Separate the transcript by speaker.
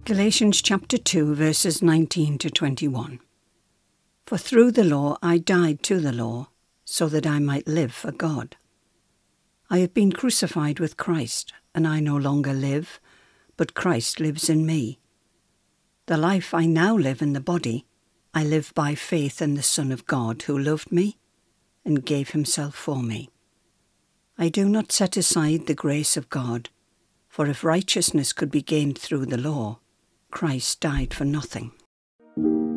Speaker 1: Galatians chapter 2 verses 19 to 21. For through the law I died to the law, so that I might live for God. I have been crucified with Christ, and I no longer live, but Christ lives in me. The life I now live in the body, I live by faith in the Son of God who loved me and gave himself for me. I do not set aside the grace of God, for if righteousness could be gained through the law, Christ died for nothing.